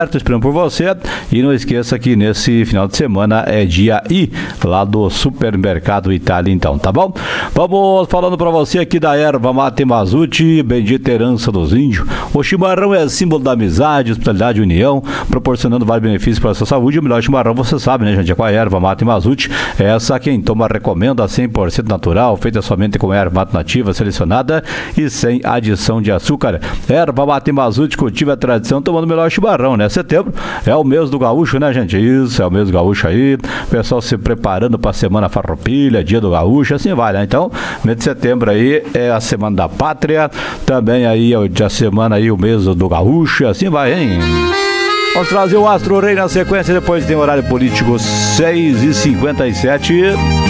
esperando por você. E não esqueça que nesse final de semana é dia I, lá do Supermercado Itália, então, tá bom? Vamos falando pra você aqui da erva mate Mazute, bendita herança dos índios. O chimarrão é símbolo da amizade, hospitalidade e união, proporcionando vários benefícios para a sua saúde. O melhor chimarrão, você sabe, né, gente? É com a erva mate Mazute. Essa quem toma recomenda, 100% natural, feita somente com erva mate nativa, selecionada e sem adição de açúcar. Erva mate Mazute cultiva a tradição tomando o melhor chimarrão, né? Setembro é o mês do gaúcho, né, gente? Isso, é o mês do gaúcho aí. O pessoal se preparando para a semana farroupilha, dia do gaúcho, assim vai, né? Então, mês de setembro aí é a semana da pátria, também aí é a semana aí, o mês do gaúcho, assim vai, hein? Vamos trazer o Astro Rei na sequência, depois tem horário político 6h57.